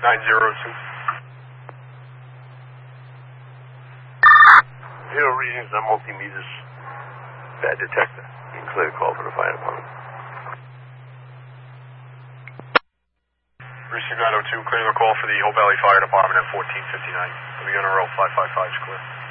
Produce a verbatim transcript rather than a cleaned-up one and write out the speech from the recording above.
nine zero two. Zero readings on multimeters. Bad detector. You can clear the call for the fire department. Precinct nine oh two, clearing a call for the Hope Valley Fire Department at fourteen fifty-nine. We're going to roll five five five, clear.